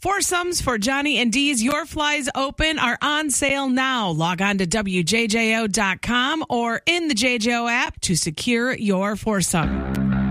Foursomes for Johnny and Dee's Your Flies Open are on sale now. Log on to WJJO.com or in the JJO app to secure your foursome.